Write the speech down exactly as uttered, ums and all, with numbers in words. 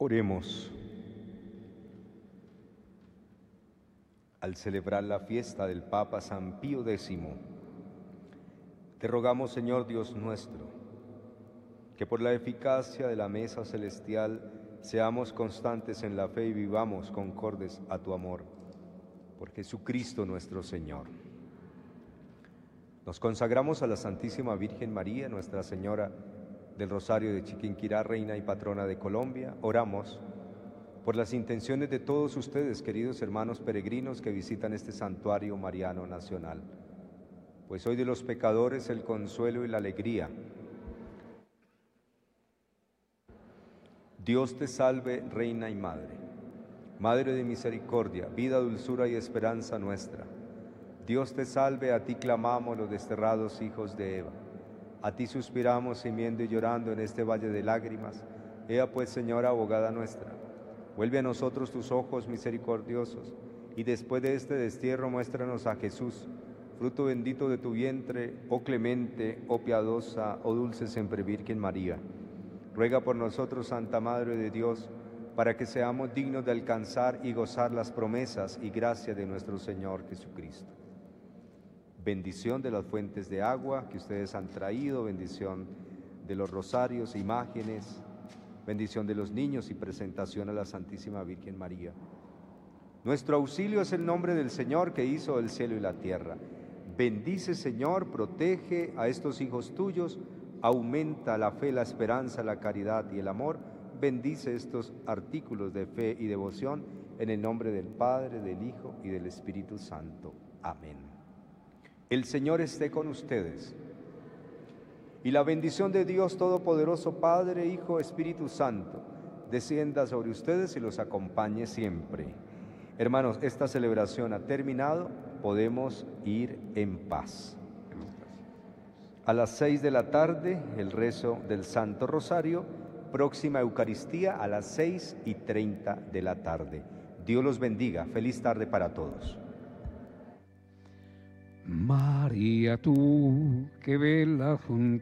Oremos. Al celebrar la fiesta del Papa San Pío décimo, te rogamos, Señor Dios nuestro, que por la eficacia de la mesa celestial seamos constantes en la fe y vivamos concordes a tu amor. Por Jesucristo nuestro Señor. Nos consagramos a la Santísima Virgen María, Nuestra Señora del Rosario de Chiquinquirá, Reina y Patrona de Colombia. Oramos por las intenciones de todos ustedes, queridos hermanos peregrinos que visitan este santuario mariano nacional. Pues hoy de los pecadores el consuelo y la alegría. Dios te salve, Reina y Madre, Madre de misericordia, vida, dulzura y esperanza nuestra. Dios te salve, a ti clamamos los desterrados hijos de Eva. A ti suspiramos gimiendo y llorando en este valle de lágrimas. Ea pues, Señora, abogada nuestra, vuelve a nosotros tus ojos misericordiosos, y después de este destierro muéstranos a Jesús, fruto bendito de tu vientre, oh clemente, oh piadosa, oh dulce siempre Virgen María. Ruega por nosotros, Santa Madre de Dios, para que seamos dignos de alcanzar y gozar las promesas y gracia de nuestro Señor Jesucristo. Bendición de las fuentes de agua que ustedes han traído, bendición de los rosarios, imágenes, bendición de los niños y presentación a la Santísima Virgen María. Nuestro auxilio es el nombre del Señor que hizo el cielo y la tierra. Bendice, Señor, protege a estos hijos tuyos, aumenta la fe, la esperanza, la caridad y el amor. Bendice estos artículos de fe y devoción en el nombre del Padre, del Hijo y del Espíritu Santo. Amén. El Señor esté con ustedes. Y la bendición de Dios Todopoderoso, Padre, Hijo, Espíritu Santo, descienda sobre ustedes y los acompañe siempre. Hermanos, esta celebración ha terminado, podemos ir en paz. A las seis de la tarde, el rezo del Santo Rosario, próxima Eucaristía a las seis y treinta de la tarde. Dios los bendiga. Feliz tarde para todos. María, tú que velas junto